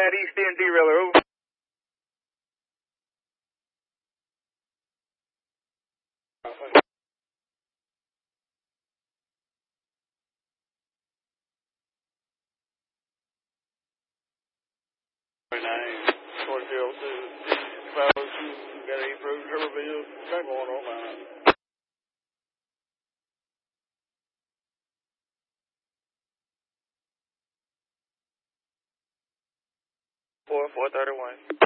Flat East End derailer, over. Got a approved Riverville, got going on now. 431.